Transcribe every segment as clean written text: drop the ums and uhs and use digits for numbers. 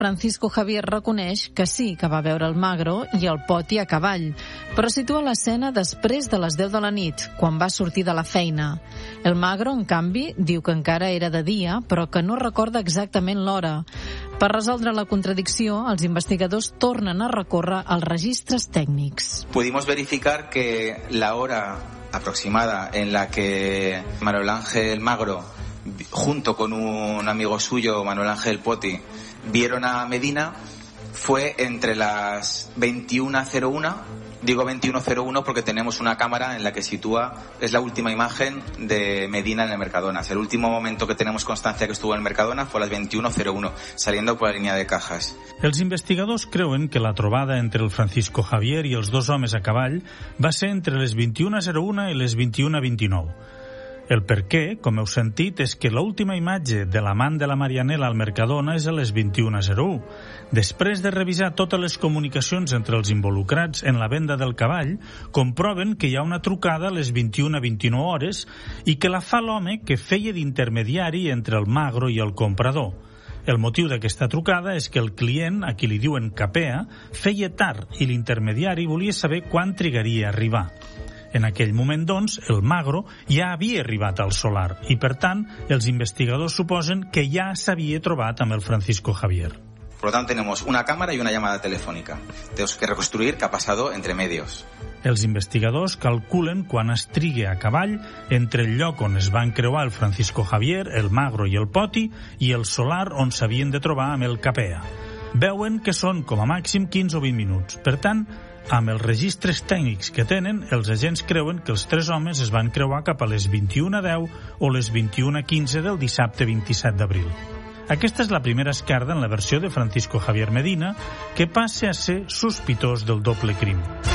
Francisco Javier reconeix que sí que va veure el Magro i el Poti a cavall, però situa l'escena després de les 10 de la nit, quan va sortir de la feina. El Magro, en canvi, diu que encara era de dia, però que no recorda exactament l'hora. Per resoldre la contradicció, els investigadors tornen a recórrer als registres tècnics. Pudimos verificar que la hora aproximada en la que Manuel Ángel Magro, junto con un amigo suyo, Manuel Ángel Poti, vieron a Medina fue entre las 21:01. Digo 21:01 porque tenemos una cámara en la que sitúa, es la última imagen de Medina en el Mercadona. El último momento que tenemos constancia que estuvo en el Mercadona fue a las 21:01, saliendo por la línia de cajas. Els investigadors creuen que la trobada entre el Francisco Javier i els dos homes a cavall va ser entre les 21:01 i les 21:29. El per què, com heu sentit, és que l'última imatge de l'amant de la Marianela al Mercadona és a les 21:01. Després de revisar totes les comunicacions entre els involucrats en la venda del cavall, comproven que hi ha una trucada a les 21:29 hores i que la fa l'home que feia d'intermediari entre el Magro i el comprador. El motiu d'aquesta trucada és que el client, a qui li diuen Capea, feia tard i l'intermediari volia saber quan trigaria a arribar. En aquell moment, doncs, el Magro ja havia arribat al solar i, per tant, els investigadors suposen que ja s'havia trobat amb el Francisco Javier. Por lo tanto, tenemos una cámara y una llamada telefónica. Tenemos que reconstruir qué ha pasado entre medios. Els investigadors calculen quan es trigue a cavall entre el lloc on es van creuar el Francisco Javier, el Magro i el Poti i el solar on s'havien de trobar amb el Capea. Veuen que són com a màxim 15 o 20 minuts. Per tant, amb els registres tècnics que tenen, els agents creuen que els tres homes es van creuar cap a les 21:10 o les 21:15 del dissabte 27 d'abril. Aquesta és la primera esquerda en la versió de Francisco Javier Medina, que passa a ser sospitós del doble crim.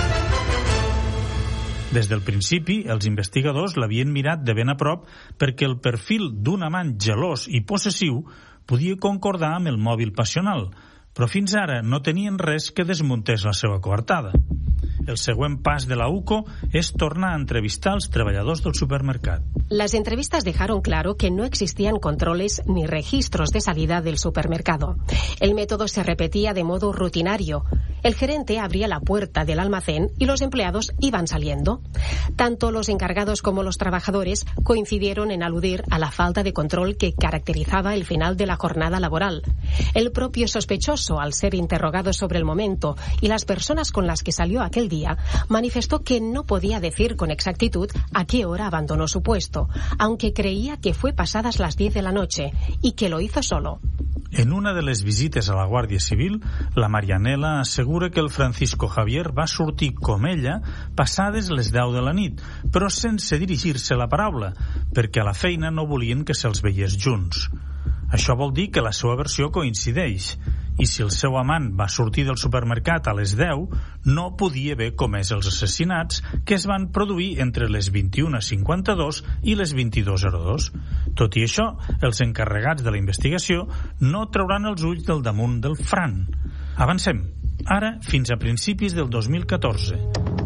Des del principi, els investigadors l'havien mirat de ben a prop perquè el perfil d'un amant gelós i possessiu podia concordar amb el mòbil passional, però fins ara no tenien res que desmuntés la seva coartada. El següent pas de la UCO es tornar a entrevistar als treballadors del supermercat. Las entrevistas dejaron claro que no existían controles ni registros de salida del supermercado. El método se repetía de modo rutinario. El gerente abría la puerta del almacén y los empleados iban saliendo. Tanto los encargados como los trabajadores coincidieron en aludir a la falta de control que caracterizaba el final de la jornada laboral. El propio sospechoso, al ser interrogado sobre el momento y las personas con las que salió aquel día, manifestó que no podía decir con exactitud a qué hora abandonó su puesto, aunque creía que fue pasadas las 10 de la noche y que lo hizo solo. En una de les visites a la Guàrdia Civil, la Marianela assegura que el Francisco Javier va sortir com ella passades les 10 de la nit, però sense dirigir-se la paraula, perquè a la feina no volien que se'ls veiés junts. Això vol dir que la seva versió coincideix, i si el seu amant va sortir del supermercat a les 10, no podia haver comès els assassinats que es van produir entre les 21:52 i les 22:02. Tot i això, els encarregats de la investigació no trauran els ulls del damunt del Fran. Avancem, ara fins a principis del 2014.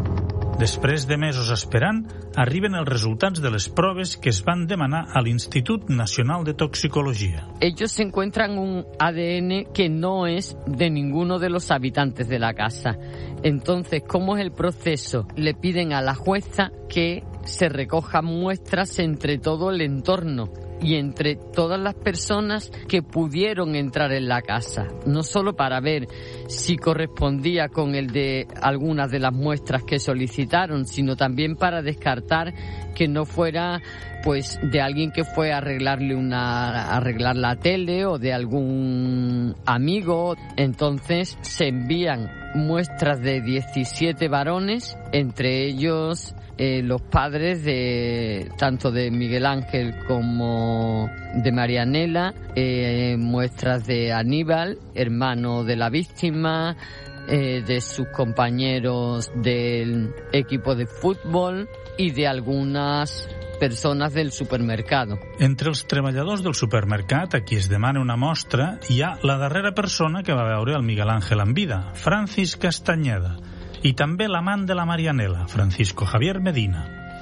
Després de mesos esperant, arriben els resultats de les proves que es van demanar a l'Institut Nacional de Toxicologia. Ellos encuentran un ADN que no es de ninguno de los habitantes de la casa. Entonces, ¿cómo es el proceso? Le piden a la jueza que se recojan muestras entre todo el entorno y entre todas las personas que pudieron entrar en la casa, no solo para ver si correspondía con el de algunas de las muestras que solicitaron, sino también para descartar que no fuera pues de alguien que fue a arreglar la tele o de algún amigo. Entonces se envían muestras de 17 varones, entre ellos los padres tanto de Miguel Ángel como de Marianela, muestras de Aníbal, hermano de la víctima, de sus compañeros del equipo de fútbol y de algunas persones del supermercado. Entre els treballadors del supermercat a qui es demana una mostra hi ha la darrera persona que va veure el Miguel Ángel en vida, Francis Castañeda, i també l'amant de la Marianela, Francisco Javier Medina.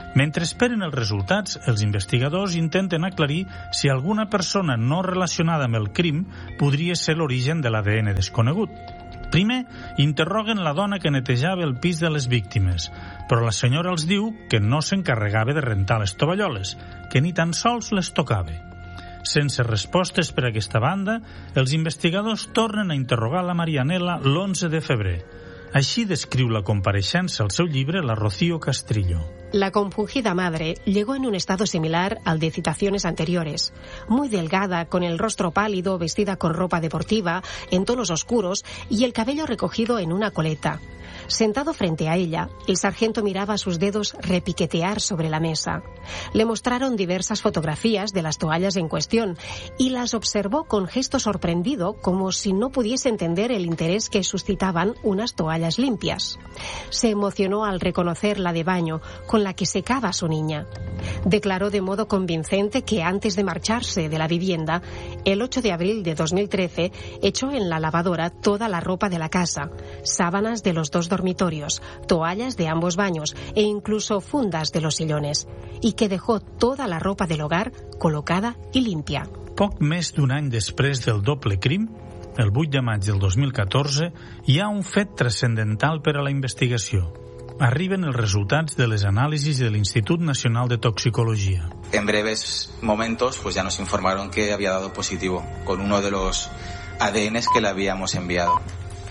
Mentre esperen els resultats, els investigadors intenten aclarir si alguna persona no relacionada amb el crim podria ser l'origen de l'ADN desconegut. Primer, interroguen la dona que netejava el pis de les víctimes, però la senyora els diu que no s'encarregava de rentar les tovalloles, que ni tan sols les tocava. Sense respostes per aquesta banda, els investigadors tornen a interrogar la Marianela l'11 de febrer. Així descriu la compareixença al seu llibre la Rocío Castrillo. La compungida madre llegó en un estado similar al de citaciones anteriores. Muy delgada, con el rostro pálido, vestida con ropa deportiva, en tonos oscuros y el cabello recogido en una coleta. Sentado frente a ella, el sargento miraba sus dedos repiquetear sobre la mesa. Le mostraron diversas fotografías de las toallas en cuestión y las observó con gesto sorprendido, como si no pudiese entender el interés que suscitaban unas toallas limpias. Se emocionó al reconocer la de baño con la que secaba a su niña. Declaró de modo convincente que antes de marcharse de la vivienda, el 8 de abril de 2013, echó en la lavadora toda la ropa de la casa, sábanas de los 2 dormitorios, toallas de ambos baños e incluso fundas de los sillones, y que dejó toda la ropa del hogar colocada i limpia. Poc més d'un any després del doble crim, el 8 de maig del 2014, hi ha un fet transcendental per a la investigació. Arriben els resultats de les anàlisis de l'Institut Nacional de Toxicología. En breves momentos pues ya nos informaron que había dado positivo con uno de los ADNs que le habíamos enviado.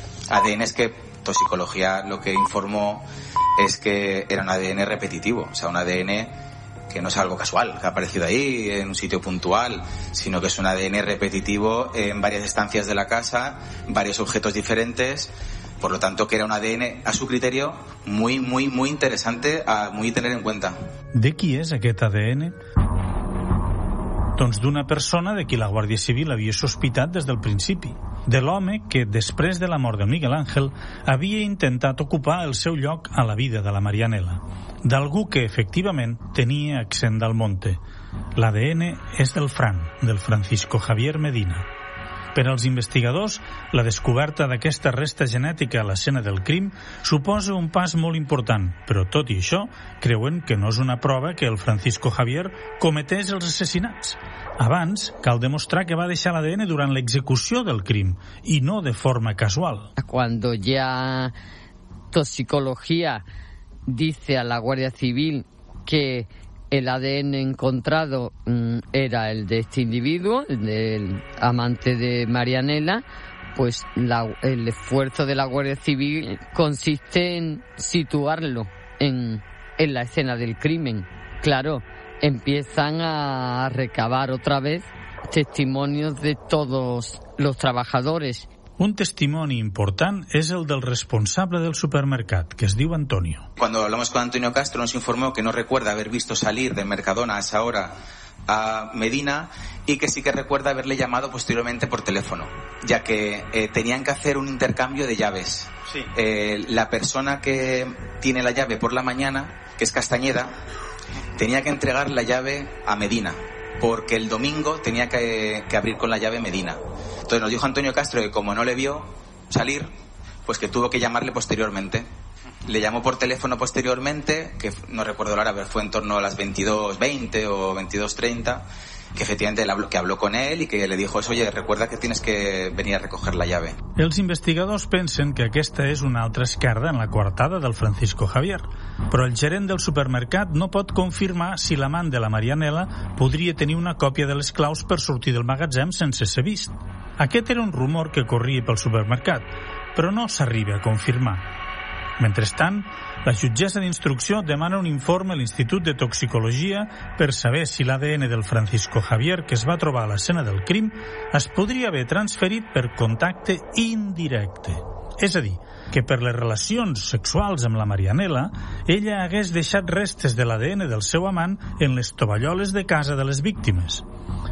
ADNs que Toxicología lo que informó es que era un ADN repetitivo, o sea, un ADN que no es algo casual, que ha aparecido ahí en un sitio puntual, sino que es un ADN repetitivo en varias estancias de la casa, varios objetos diferentes. Por lo tanto, que era un ADN, a su criterio, muy interesante a muy tener en cuenta. De qui és aquest ADN? Doncs d'una persona de qui la Guàrdia Civil havia sospitat des del principi. De l'home que, després de la mort de Miguel Ángel, havia intentat ocupar el seu lloc a la vida de la Marianela. D'algú que, efectivament, tenia accent del monte. L'ADN és del Fran, del Francisco Javier Medina. Per als investigadors, la descoberta d'aquesta resta genètica a l'escena del crim suposa un pas molt important, però tot i això, creuen que no és una prova que el Francisco Javier cometés els assassinats. Abans, cal demostrar que va deixar l'ADN durant l'execució del crim, i no de forma casual. Cuando ya Toxicología dice a la Guardia Civil que el ADN encontrado era el de este individuo, el del amante de Marianela, pues el esfuerzo de la Guardia Civil consiste en situarlo en la escena del crimen. Claro, empiezan a recabar otra vez testimonios de todos los trabajadores. Un testimoni important és el del responsable del supermercat, que es diu Antonio. Cuando hablamos con Antonio Castro nos informó que no recuerda haber visto salir del Mercadona a esa hora a Medina y que sí que recuerda haberle llamado posteriormente por teléfono, ya que tenían que hacer un intercambio de llaves. Sí. La persona que tiene la llave por la mañana, que es Castañeda, tenía que entregar la llave a Medina, porque el domingo tenía que abrir con la llave Medina. Entonces nos dijo Antonio Castro que como no le vio salir, pues que tuvo que llamarle posteriormente. Le llamó por teléfono posteriormente, que no recuerdo la hora, pero fue en torno a las 22:20 o 22:30, que efectivamente que habló con él y que le dijo eso, oye, recuerda que tienes que venir a recoger la llave. Els investigadors pensen que aquesta és una altra esquerda en la coartada del Francisco Javier, però el gerent del supermercat no pot confirmar si l'amant de la Marianela podria tenir una còpia de les claus per sortir del magatzem sense ser vist. Aquest era un rumor que corria pel supermercat, però no s'arriba a confirmar. Mentrestant, la jutgessa d'instrucció demana un informe a l'Institut de Toxicologia per saber si l'ADN del Francisco Javier que es va trobar a l'escena del crim es podria haver transferit per contacte indirecte. És a dir, que per les relacions sexuals amb la Marianela, ella hagués deixat restes de l'ADN del seu amant en les tovalloles de casa de les víctimes.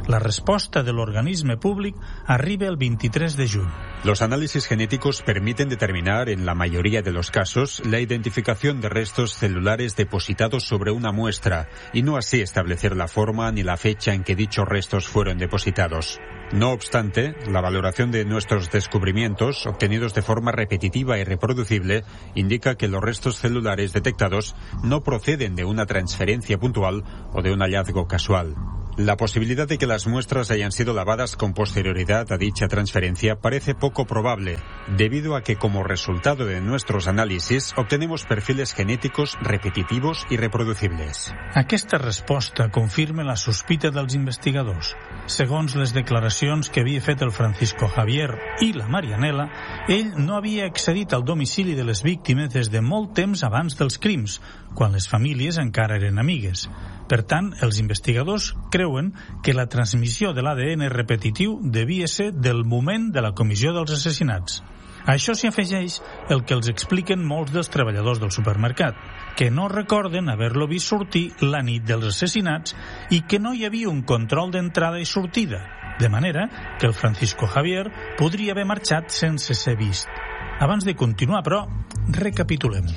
La resposta de l'organisme públic arriba el 23 de juny. Los análisis genéticos permiten determinar, en la mayoría de los casos, la identificación de restos celulares depositados sobre una muestra y no así establecer la forma ni la fecha en que dichos restos fueron depositados. No obstante, la valoración de nuestros descubrimientos, obtenidos de forma repetitiva y reproducible, indica que los restos celulares detectados no proceden de una transferencia puntual o de un hallazgo casual. La posibilidad de que las muestras hayan sido lavadas con posterioridad a dicha transferencia parece poco probable, debido a que como resultado de nuestros análisis obtenemos perfiles genéticos repetitivos i reproducibles. Aquesta resposta confirma la sospita dels investigadors. Segons les declaracions que havia fet el Francisco Javier i la Marianela, ell no havia accedit al domicili de les víctimes des de molt temps abans dels crims, quan les famílies encara eren amigues. Per tant, els investigadors creuen que la transmissió de l'ADN repetitiu devia ser del moment de la comissió dels assassinats. A això s'hi afegeix el que els expliquen molts dels treballadors del supermercat, que no recorden haver-lo vist sortir la nit dels assassinats i que no hi havia un control d'entrada i sortida, de manera que el Francisco Javier podria haver marxat sense ser vist. Abans de continuar, però, recapitulem.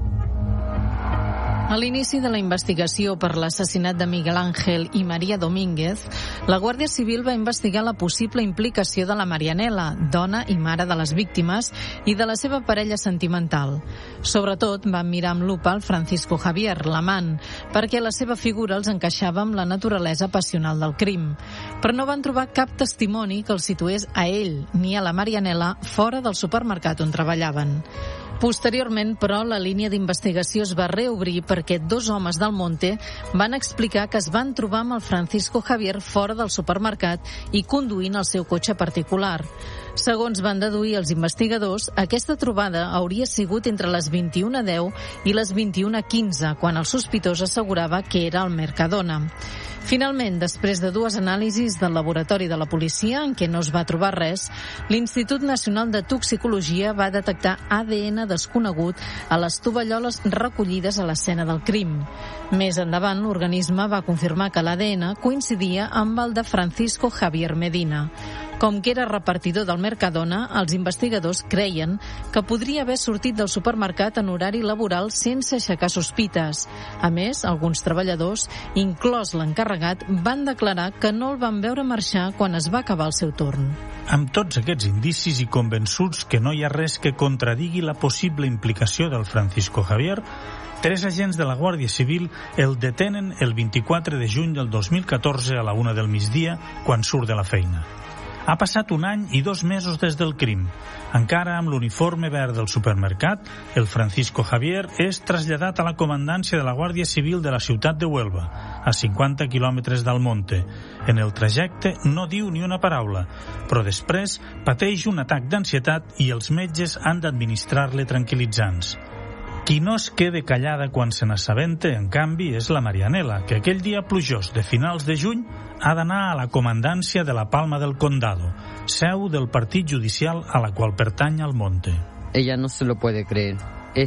A l'inici de la investigació per l'assassinat de Miguel Ángel i María Domínguez, la Guàrdia Civil va investigar la possible implicació de la Marianela, dona i mare de les víctimes, i de la seva parella sentimental. Sobretot van mirar amb lupa el Francisco Javier, l'amant, perquè la seva figura els encaixava amb la naturalesa passional del crim. Però no van trobar cap testimoni que el situés a ell ni a la Marianela fora del supermercat on treballaven. Posteriorment, però, la línia d'investigació es va reobrir perquè dos homes del Monte van explicar que es van trobar amb el Francisco Javier fora del supermercat i conduint el seu cotxe particular. Segons van deduir els investigadors, aquesta trobada hauria sigut entre les 21:10 i les 21:15, quan el sospitós assegurava que era al Mercadona. Finalment, després de dues anàlisis del laboratori de la policia en què no es va trobar res, l'Institut Nacional de Toxicologia va detectar ADN desconegut a les tovalloles recollides a l'escena del crim. Més endavant, l'organisme va confirmar que l'ADN coincidia amb el de Francisco Javier Medina. Com que era repartidor del Mercadona, els investigadors creien que podria haver sortit del supermercat en horari laboral sense aixecar sospites. A més, alguns treballadors, inclòs l'encarregat, van declarar que no el van veure marxar quan es va acabar el seu torn. Amb tots aquests indicis i convençuts que no hi ha res que contradigui la possible implicació del Francisco Javier, 3 agents de la Guàrdia Civil el detenen el 24 de juny del 2014 a la 1 del migdia, quan surt de la feina. Ha passat 1 any i 2 mesos des del crim. Encara amb l'uniforme verd del supermercat, el Francisco Javier és traslladat a la comandància de la Guàrdia Civil de la ciutat de Huelva, a 50 quilòmetres del Monte. En el trajecte no diu ni una paraula, però després pateix un atac d'ansietat i els metges han d'administrar-li tranquil·litzants. Qui no es quede callada quan se n'assabente, en canvi, és la Marianela, que aquell dia plujós de finals de juny ha d'anar a la comandància de la Palma del Condado, seu del partit judicial a la qual pertany al Monte. Ella no se lo puede creer.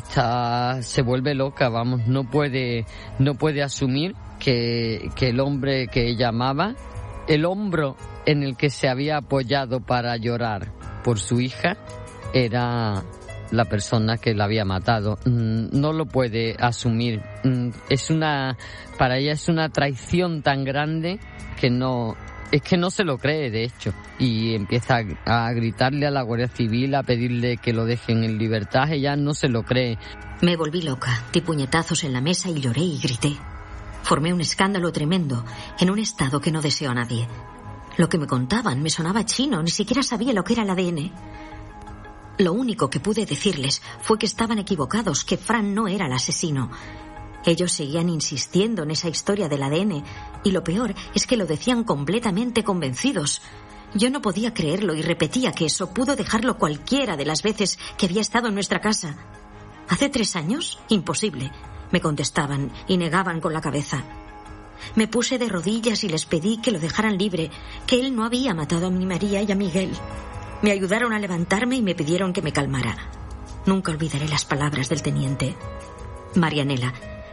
Se vuelve loca, vamos, no puede asumir que el hombre que ella amaba, el hombro en el que se había apoyado para llorar por su hija, era la persona que la había matado. No lo puede asumir. Para ella es una traición tan grande que no se lo cree, de hecho, y empieza a gritarle a la Guardia Civil, a pedirle que lo dejen en libertad. Ella no se lo cree. Me volví loca, di puñetazos en la mesa y lloré y grité. Formé un escándalo tremendo, en un estado que no deseo a nadie. Lo que me contaban me sonaba chino, ni siquiera sabía lo que era el ADN. Lo único que pude decirles fue que estaban equivocados, que Fran no era el asesino. Ellos seguían insistiendo en esa historia del ADN, y lo peor es que lo decían completamente convencidos. Yo no podía creerlo y repetía que eso pudo dejarlo cualquiera de las veces que había estado en nuestra casa. ¿Hace 3 años? Imposible, me contestaban y negaban con la cabeza. Me puse de rodillas y les pedí que lo dejaran libre, que él no había matado a mi María y a Miguel. Me ayudaron a levantarme y me pidieron que me calmara. Nunca olvidaré las palabras del teniente. Marianela,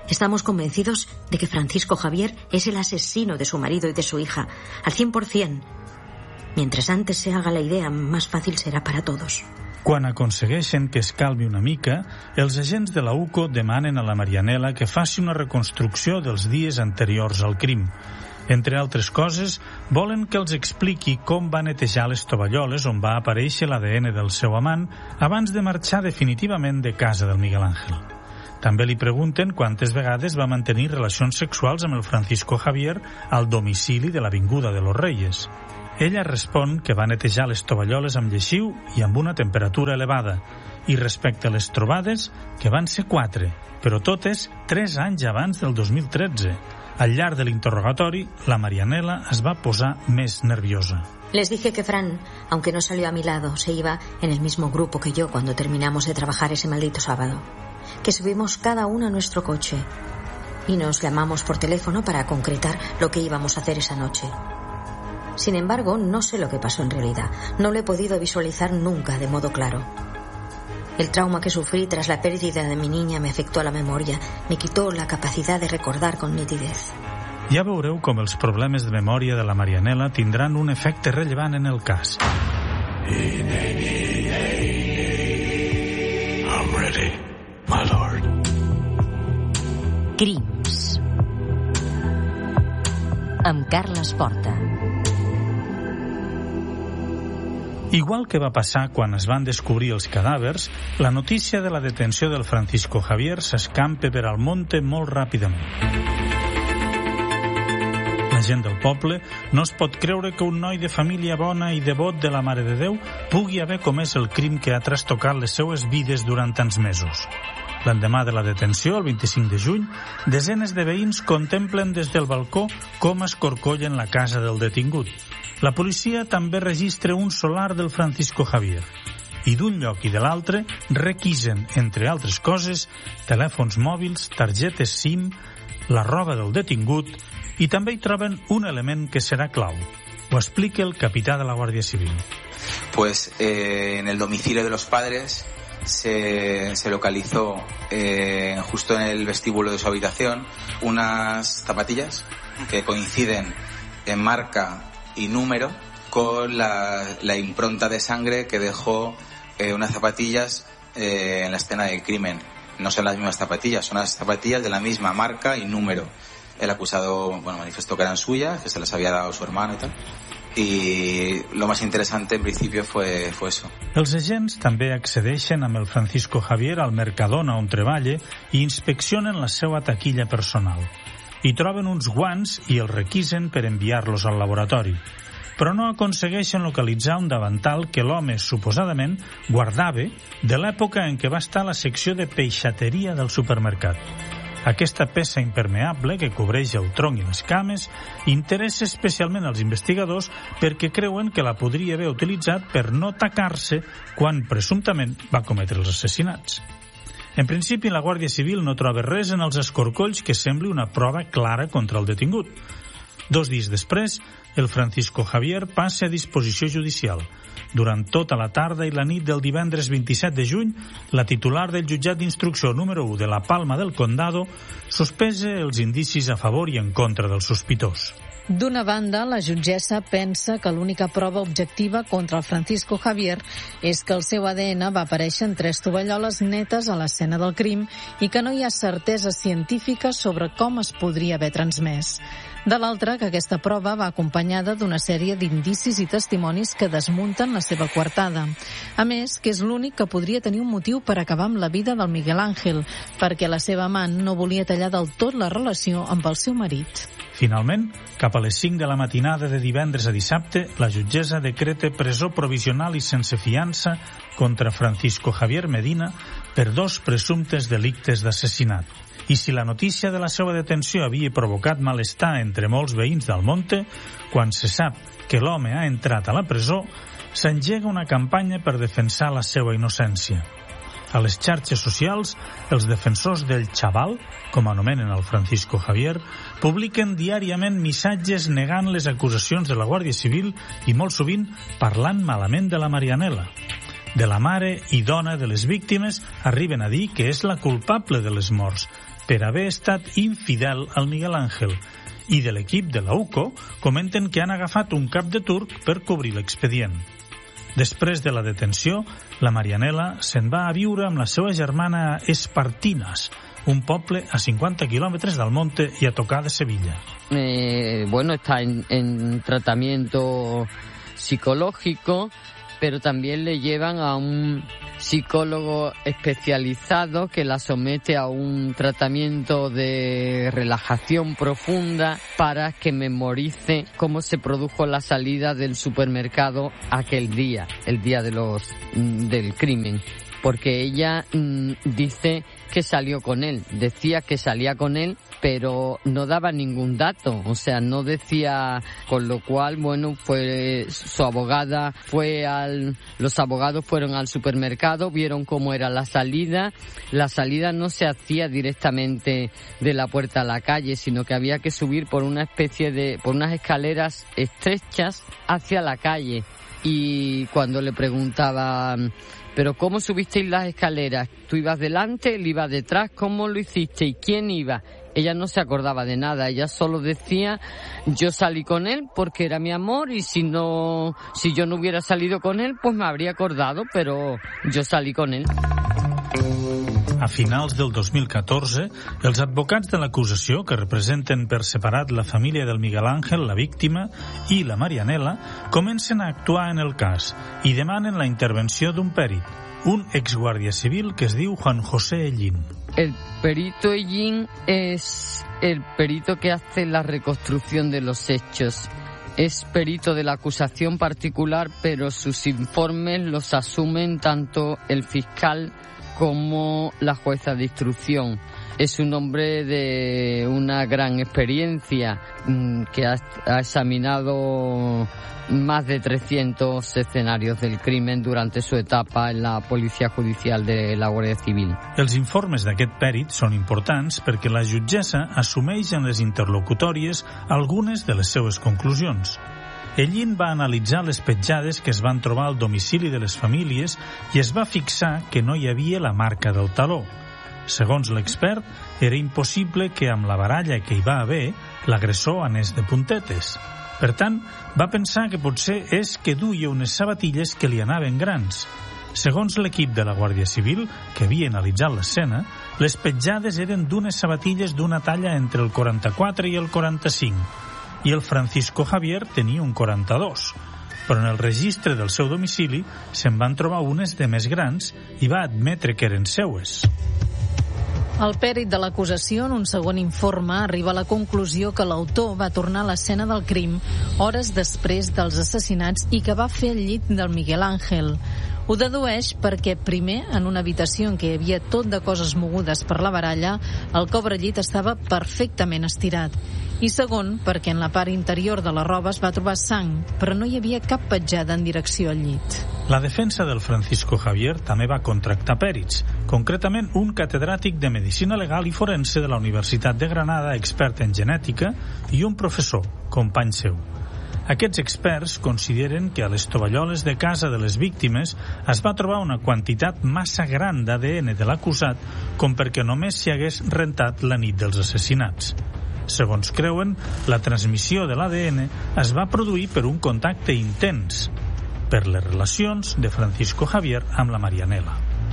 Estamos convencidos de que Francisco Javier es el asesino de su marido y de su hija, al 100%. Mientras antes se haga la idea, más fàcil serà per a tots. Quan aconsegueixen que es calmi una mica, els agents de la UCO demanen a la Marianela que faci una reconstrucció dels dies anteriors al crim. Entre altres coses, volen que els expliqui com va netejar les tovalloles on va aparèixer l'ADN del seu amant abans de marxar definitivament de casa del Miguel Ángel. També li pregunten quantes vegades va mantenir relacions sexuals amb el Francisco Javier al domicili de l'Avinguda de los Reyes. Ella respon que va netejar les tovalloles amb lleixiu i amb una temperatura elevada, i respecte a les trobades, que van ser 4, però totes 3 anys abans del 2013. Al llarg de l'interrogatori, la Marianela es va posar més nerviosa. Les dije que Fran, aunque no salió a mi lado, se iba en el mismo grupo que yo cuando terminamos de trabajar ese maldito sábado. Que subimos cada uno a nuestro coche y nos llamamos por teléfono para concretar lo que íbamos a hacer esa noche. Sin embargo, no sé lo que pasó en realidad. No lo he podido visualizar nunca de modo claro. El trauma que sufrí tras la pérdida de mi niña me afectó a la memoria, me quitó la capacidad de recordar con nitidez. Ja veureu com els problemes de memòria de la Marianela tindran un efecte rellevant en el cas. I'm ready, my lord. Crims amb Carles Porta. Igual que va passar quan es van descobrir els cadàvers, la notícia de la detenció del Francisco Javier s'escampa per al monte molt ràpidament. La gent del poble no es pot creure que un noi de família bona i devot de la Mare de Déu pugui haver comès el crim que ha trastocat les seues vides durant tants mesos. L'endemà de la detenció, el 25 de juny, desenes de veïns contemplen des del balcó com escorcollen la casa del detingut. La policia també registra un solar del Francisco Javier i d'un lloc i de l'altre requisen, entre altres coses, telèfons mòbils, targetes SIM, la roba del detingut i també hi troben un element que serà clau. Ho explica el capità de la Guàrdia Civil. Pues en el domicilio de los padres se localizó justo en el vestíbulo de su habitación unas zapatillas que coinciden en marca y número con la impronta de sangre que dejó unas zapatillas en la escena del crimen. No son las mismas zapatillas, son las zapatillas de la misma marca y número. El acusado manifestó que eran suyas, que se las había dado su hermano y tal. Y lo más interesante en principio fue eso. Els agents també accedeixen amb el Francisco Javier al Mercadona on treballa i inspeccionen la seva taquilla personal. Hi troben uns guants i els requisen per enviar-los al laboratori. Però no aconsegueixen localitzar un davantal que l'home suposadament guardava de l'època en què va estar a la secció de peixateria del supermercat. Aquesta peça impermeable que cobreix el tronc i les cames interessa especialment als investigadors perquè creuen que la podria haver utilitzat per no tacar-se quan presumptament va cometre els assassinats. En principi, la Guàrdia Civil no troba res en els escorcolls que sembli una prova clara contra el detingut. 2 dies després, el Francisco Javier passa a disposició judicial. Durant tota la tarda i la nit del divendres 27 de juny, la titular del jutjat d'instrucció número 1 de la Palma del Condado sospesa els indicis a favor i en contra del sospitós. D'una banda, la jutgessa pensa que l'única prova objectiva contra el Francisco Javier és que el seu ADN va aparèixer en 3 tovalloles netes a l'escena del crim i que no hi ha certesa científica sobre com es podria haver transmès. De l'altra, que aquesta prova va acompanyada d'una sèrie d'indicis i testimonis que desmunten la seva coartada. A més, que és l'únic que podria tenir un motiu per acabar amb la vida del Miguel Ángel, perquè la seva amant no volia tallar del tot la relació amb el seu marit. Finalment, cap a les 5 de la matinada de divendres a dissabte, la jutgessa decreta presó provisional i sense fiança contra Francisco Javier Medina per 2 presumptes delictes d'assassinat. I si la notícia de la seva detenció havia provocat malestar entre molts veïns del Monte, quan se sap que l'home ha entrat a la presó, s'engega una campanya per defensar la seva innocència. A les xarxes socials, els defensors del xaval, com anomenen el Francisco Javier, publiquen diàriament missatges negant les acusacions de la Guàrdia Civil i molt sovint parlant malament de la Marianela. De la mare i dona de les víctimes arriben a dir que és la culpable de les morts per haver estat infidel al Miguel Ángel, i de l'equip de la UCO comenten que han agafat un cap de turc per cobrir l'expedient. Després de la detenció, la Marianela se'n va a viure amb la seva germana a Espartinas, un poble a 50 kilómetros del monte y a tocar de Sevilla. Está en tratamiento psicológico, pero también le llevan a un psicólogo especializado que la somete a un tratamiento de relajación profunda para que memorice cómo se produjo la salida del supermercado aquel día, el día del crimen. Porque ella dice que salió con él, decía que salía con él, pero no daba ningún dato, o sea, no decía, con lo cual, fue su abogada, los abogados fueron al supermercado, vieron cómo era la salida no se hacía directamente de la puerta a la calle, sino que había que subir por unas escaleras estrechas hacia la calle, y cuando le preguntaban, ¿pero cómo subisteis las escaleras? ¿Tú ibas delante, él iba detrás? ¿Cómo lo hiciste? ¿Y quién iba? Ella no se acordaba de nada, ella solo decía, yo salí con él porque era mi amor y si yo no hubiera salido con él, pues me habría acordado, pero yo salí con él. A finals del 2014, els advocats de l'acusació, que representen per separat la família del Miguel Ángel, la víctima, i la Marianela, comencen a actuar en el cas i demanen la intervenció d'un pèrit, un exguàrdia civil que es diu Juan José Ellín. El perito Ellín es el perito que hace la reconstrucción de los hechos. Es perito de la acusación particular, pero sus informes los asumen tanto el fiscal como la jueza de instrucción. Es un hombre de una gran experiencia que ha examinado más de 300 escenarios del crimen durante su etapa en la Policía Judicial de la Guàrdia Civil. Els informes d'aquest pèrit són importants perquè la jutgessa assumeix en les interlocutòries algunes de les seues conclusions. Ellín va analitzar les petjades que es van trobar al domicili de les famílies i es va fixar que no hi havia la marca del taló. Segons l'expert, era impossible que amb la baralla que hi va haver, l'agressor anés de puntetes. Per tant, va pensar que potser és que duia unes sabatilles que li anaven grans. Segons l'equip de la Guàrdia Civil, que havia analitzat l'escena, les petjades eren d'unes sabatilles d'una talla entre el 44 i el 45, i el Francisco Javier tenia un 42, però en el registre del seu domicili se'n van trobar unes de més grans i va admetre que eren seues. El pèrit de l'acusació, en un segon informe, arriba a la conclusió que l'autor va tornar a l'escena del crim hores després dels assassinats i que va fer el llit del Miguel Ángel. Ho dedueix perquè, primer, en una habitació en què hi havia tot de coses mogudes per la baralla, el cobrellit estava perfectament estirat. I segon, perquè en la part interior de la roba es va trobar sang, però no hi havia cap petjada en direcció al llit. La defensa del Francisco Javier també va contractar pèrits, concretament un catedràtic de Medicina Legal i Forense de la Universitat de Granada, expert en genètica, i un professor, company seu. Aquests experts consideren que a les tovalloles de casa de les víctimes es va trobar una quantitat massa gran d'ADN de l'acusat com perquè només s'hi hagués rentat la nit dels assassinats. Segons creuen, la transmissió de l'ADN es va produir per un contacte intens, per les relacions de Francisco Javier amb la Marianela.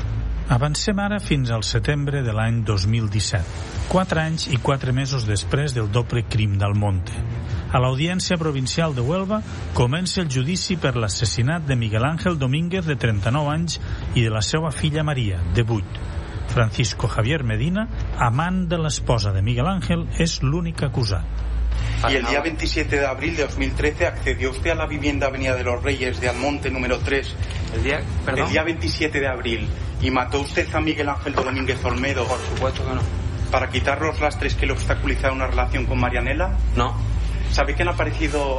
Avancem ara fins al setembre de l'any 2017, 4 anys i 4 mesos després del doble crim d'Almonte. A l'Audiència Provincial de Huelva comença el judici per l'assassinat de Miguel Ángel Domínguez, de 39 anys, i de la seva filla Maria, de 8. Francisco Javier Medina, amant de l'esposa de Miguel Ángel, és l'únic acusat. Y el día 27 de abril de 2013 accedió usted a la vivienda Avenida de los Reyes de Almonte número 3. El día 27 de abril. ¿Y mató usted a Miguel Ángel Domínguez Olmedo? Por supuesto que no. ¿Para quitar los lastres que le obstaculizaron una relación con Marianela? No. ¿Sabe que ha aparecido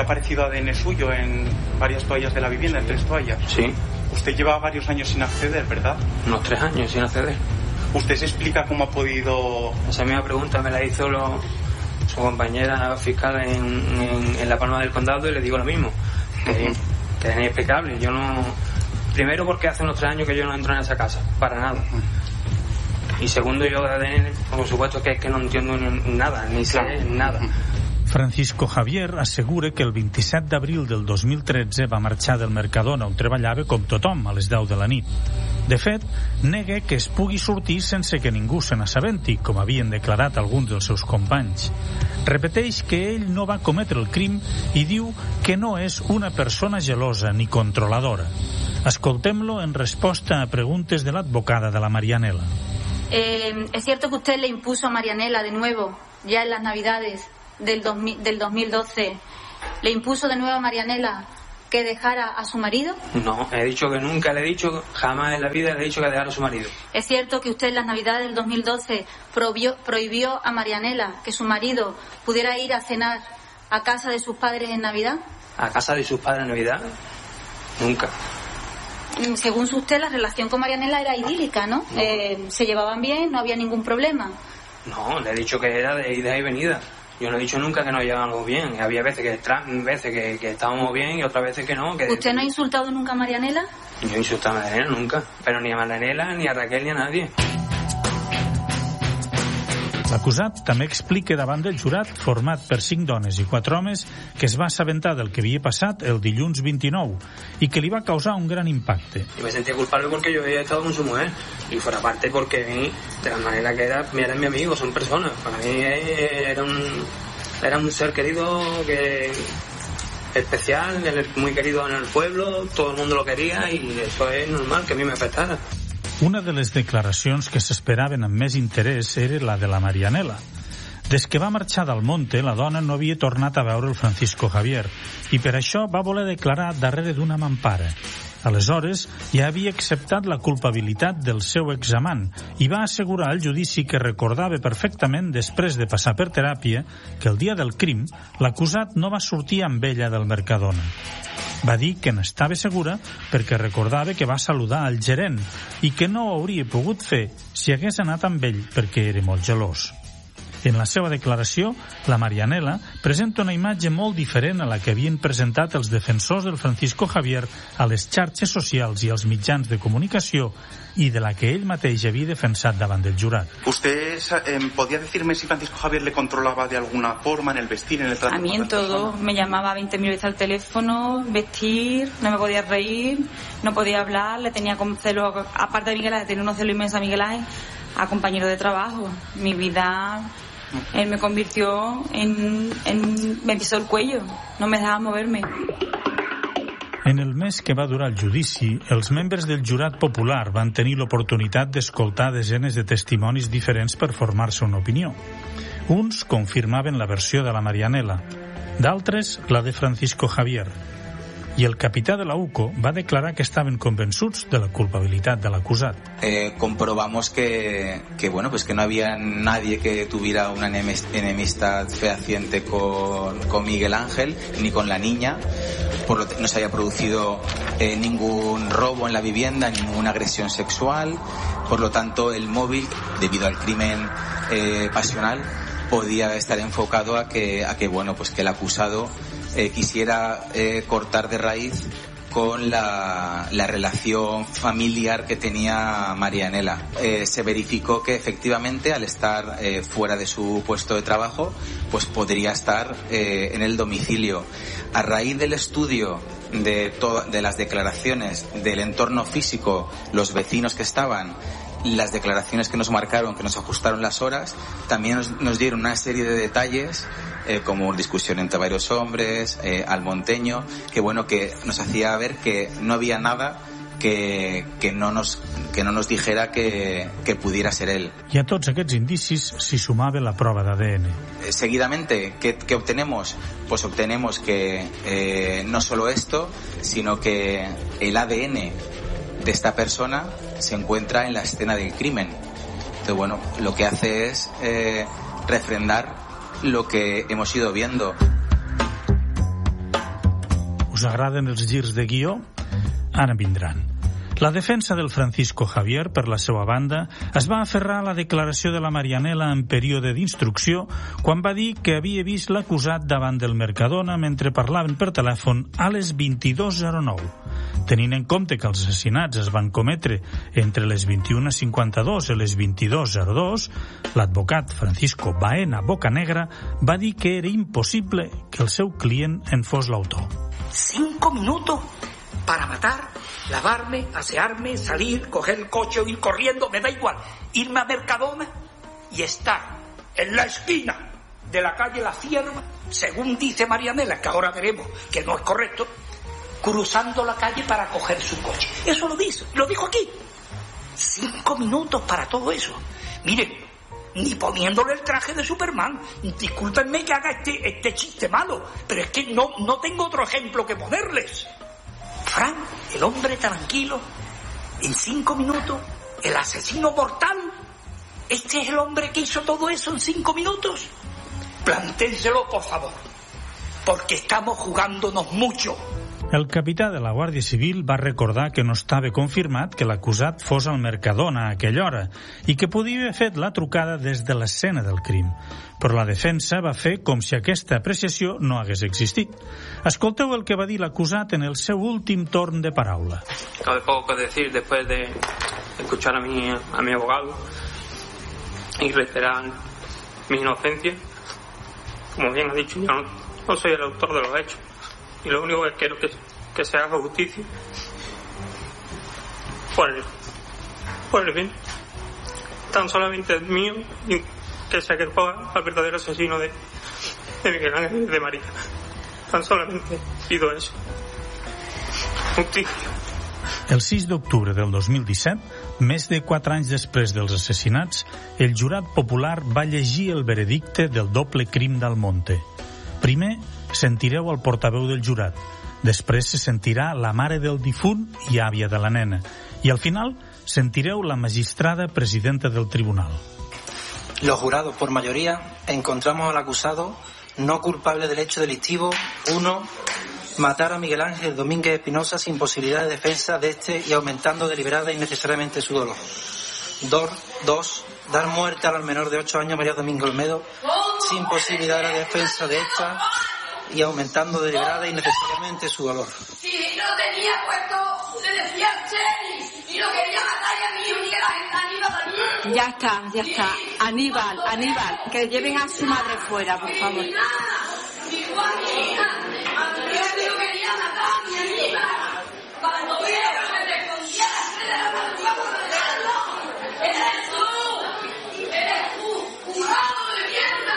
ADN suyo en varias toallas de la vivienda, en 3 toallas? Sí. Usted lleva varios años sin acceder, ¿verdad? Unos 3 años sin acceder. ¿Usted se explica cómo ha podido...? Esa misma pregunta me la hizo su compañera fiscal en La Palma del Condado, y le digo lo mismo, que es inexplicable. Yo no... Primero porque hace unos 3 años que yo no entro en esa casa, para nada. Y segundo, yo de ADN, por supuesto que es que no entiendo nada, ni sé nada. Francisco Javier assegura que el 27 d'abril del 2013 va marxar del Mercadona on treballava com tothom a les 10 de la nit. De fet, nega que es pugui sortir sense que ningú se n'assabenti, com havien declarat alguns dels seus companys. Repeteix que ell no va cometre el crim i diu que no és una persona gelosa ni controladora. Escoltem-lo en resposta a preguntes de l'advocada de la Marianela. ¿Es cierto que usted le impuso a Marianela de nuevo, ya en las Navidades del 2012, le impuso de nuevo a Marianela que dejara a su marido? No, he dicho que nunca le he dicho, jamás en la vida le he dicho que dejara a su marido. ¿Es cierto que usted en las Navidades del 2012 prohibió a Marianela que su marido pudiera ir a cenar a casa de sus padres en Navidad? ¿A casa de sus padres en Navidad? Nunca. Según usted, la relación con Marianela era idílica, ¿no? Se llevaban bien, no había ningún problema. No, le he dicho que era de ida y venida. Yo no he dicho nunca que nos llevábamos bien. Había veces que estábamos bien y otras veces que no. ¿Usted no ha insultado nunca a Marianela? Yo he insultado a Marianela nunca, pero ni a Marianela, ni a Raquel, ni a nadie. L'acusat també explica davant del jurat, format per 5 dones i 4 homes, que es va assabentar del que havia passat el dilluns 29 i que li va causar un gran impacte. Yo me sentía culpable porque yo había estado con su mujer y fuera parte porque de la manera que era mi amigo, son personas. Para mí era un ser querido, que especial, muy querido en el pueblo, todo el mundo lo quería y eso es normal que a mí me afectara. Una de les declaracions que s'esperaven amb més interès era la de la Marianela. Des que va marxar del Monte, la dona no havia tornat a veure el Francisco Javier i per això va voler declarar darrere d'una mampara. Aleshores, ja havia acceptat la culpabilitat del seu examant i va assegurar al judici que recordava perfectament, després de passar per teràpia, que el dia del crim l'acusat no va sortir amb ella del Mercadona. Va dir que n'estava segura perquè recordava que va saludar al gerent i que no ho hauria pogut fer si hagués anat amb ell perquè era molt gelós. En la seva declaració, la Marianela presenta una imatge molt diferent a la que havien presentat els defensors del Francisco Javier a les xarxes socials i als mitjans de comunicació y de la que él mateix havia defensat davant del jurat. ¿Usted podía decirme si Francisco Javier le controlaba de alguna forma en el vestir, en el trato? A mí en todo, me llamaba 20.000 veces al teléfono, vestir, no me podía reír, no podía hablar, le tenía celos, aparte de Miguel Ángel, tenía unos celos inmensos a Miguel Ángel, a compañero de trabajo. Mi vida, él me convirtió me pisó el cuello, no me dejaba moverme. En el mes que va durar el judici, els membres del jurat popular van tenir l'oportunitat d'escoltar desenes de testimonis diferents per formar-se una opinió. Uns confirmaven la versió de la Marianela, d'altres la de Francisco Javier. Y el capitán de la UCO va declarar que estaban convençuts de la culpabilitat de l'acusat. Comprobamos que bueno, pues que no había nadie que tuviera una enemistad fehaciente con Miguel Ángel ni con la niña. No se había producido ningún robo en la vivienda, ninguna agresión sexual. Por lo tanto, el móvil, debido al crimen pasional, podía estar enfocado a que bueno, pues que el acusado quisiera cortar de raíz con la relación familiar que tenía Marianela. Se verificó que efectivamente al estar fuera de su puesto de trabajo, pues podría estar en el domicilio. A raíz del estudio de las declaraciones del entorno físico, los vecinos que estaban, las declaraciones que nos marcaron, que nos ajustaron las horas, también nos dieron una serie de detalles como discusión entre varios hombres, almonteño, que bueno, que nos hacía ver que no había nada que no nos dijera que pudiera ser él. Y a tots aquests indicis s'hi sumava la prova d'ADN. Seguidamente, ¿qué obtenemos? Pues obtenemos que no solo esto, sino que el ADN de esta persona se encuentra en la escena del crimen. Entonces, bueno, lo que hace es refrendar lo que hemos ido viendo. Us agraden els girs de guió? Ara vindran. La defensa del Francisco Javier, per la seva banda, es va aferrar a la declaració de la Marianela en període d'instrucció quan va dir que havia vist l'acusat davant del Mercadona mentre parlaven per telèfon a les 22:09. Tenint en compte que els assassinats es van cometre entre les 21:52 i les 22:02, l'advocat Francisco Baena Bocanegra va dir que era impossible que el seu client en fos l'autor. 5 minutos para matar, lavarme, asearme, salir, coger el coche o ir corriendo, me da igual, irme a Mercadona y estar en la esquina de la calle La Cierva, según dice Marianela, que ahora veremos que no es correcto, cruzando la calle para coger su coche. Eso lo dijo aquí. 5 minutos para todo eso. Miren, ni poniéndole el traje de Superman. Discúlpenme que haga este chiste malo, pero es que no tengo otro ejemplo que ponerles. Frank, el hombre tranquilo, en 5 minutos, el asesino mortal. ¿Este es el hombre que hizo todo eso en 5 minutos? Planténselo, por favor, porque estamos jugándonos mucho. El capità de la Guàrdia Civil va recordar que no estava confirmat que l'acusat fos al Mercadona a aquella hora i que podia haver fet la trucada des de l'escena del crim. Però la defensa va fer com si aquesta apreciació no hagués existit. Escolteu el que va dir l'acusat en el seu últim torn de paraula. Cabe poco que decir después de escuchar a mi abogado y reiterar mi inocencia. Como bien ha dicho, yo no soy el autor de los hechos. Y lo único que quiero es que se haga justicia por el bien tan solamente mío, y que se acuerpa al verdadero asesino de Miguel Ángel y de María. Tan solamente pido eso. Justicia. El 6 d'octubre del 2017, més de 4 anys després dels assassinats, el jurat popular va llegir el veredicte del doble crim d'Almonte. Primer, sentireu el portaveu del jurat. Després se sentirà la mare del difunt i àvia de la nena. I al final sentireu la magistrada presidenta del tribunal. Los jurados, por mayoría, encontramos al acusado no culpable del hecho delictivo. 1. Matar a Miguel Ángel Domínguez Espinosa sin posibilidad de defensa de este y aumentando deliberada y innecesariamente su dolor. 2. Dar muerte al menor de 8 años, María Domingo Olmedo, sin posibilidad de la defensa de esta y aumentando deliberada y innecesariamente su dolor. Si no tenía puesto, se decía Cheli, y lo quería matar y a mí, Miguel Ángel, Aníbal. Ya está. Aníbal, que lleven a su madre fuera, por favor. Dijo a mi hija, yo lo quería matar, mi Aníbal. Cuando veo que me respondía, se le daba el cuerpo de dejarlo. Eres tú, jurado de mierda.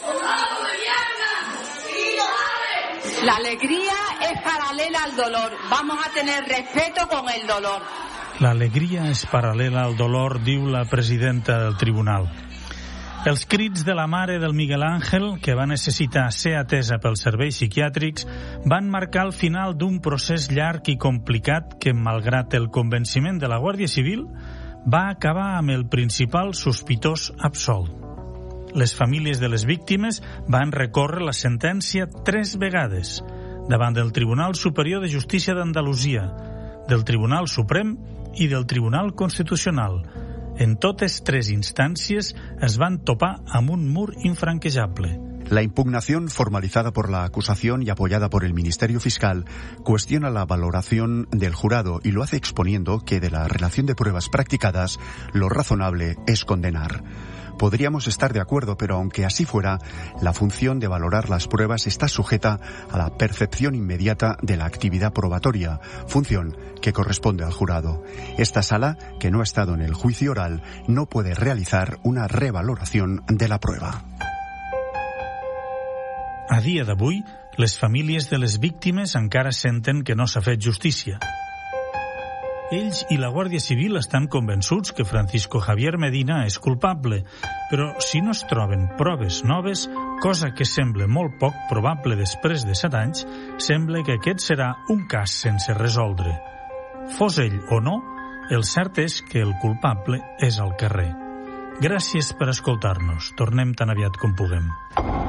La alegría es paralela al dolor. Vamos a tener respeto con el dolor. L'alegria és paral·lela al dolor, diu la presidenta del tribunal. Els crits de la mare del Miguel Ángel, que va necessitar ser atesa pels serveis psiquiàtrics, van marcar el final d'un procés llarg i complicat que, malgrat el convenciment de la Guàrdia Civil, va acabar amb el principal sospitós absolt. Les famílies de les víctimes van recórrer la sentència 3 vegades davant del Tribunal Superior de Justícia d'Andalusia, del Tribunal Suprem i del Tribunal Constitucional. En totes 3 instàncies es van topar amb un mur infranquejable. La impugnación formalizada por la acusación y apoyada por el Ministerio Fiscal cuestiona la valoración del jurado y lo hace exponiendo que de la relación de pruebas practicadas, lo razonable es condenar. Podríamos estar de acuerdo, pero aunque así fuera, la función de valorar las pruebas está sujeta a la percepción inmediata de la actividad probatoria, función que corresponde al jurado. Esta sala, que no ha estado en el juicio oral, no puede realizar una revaloración de la prueba. A dia d'avui, les famílies de les víctimes encara senten que no s'ha fet justícia. Ells i la Guàrdia Civil estan convençuts que Francisco Javier Medina és culpable, però si no es troben proves noves, cosa que sembla molt poc probable després de 7 anys, sembla que aquest serà un cas sense resoldre. Fos ell o no, el cert és que el culpable és al carrer. Gràcies per escoltar-nos. Tornem tan aviat com puguem.